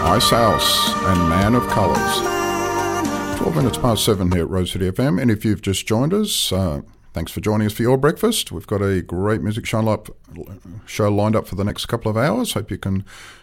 Ice House and Man of Colours. 12 minutes past 7 here at Rose City FM, and if you've just joined us, thanks for joining us for your breakfast. We've got a great music show lined up for the next couple of hours. Hope you can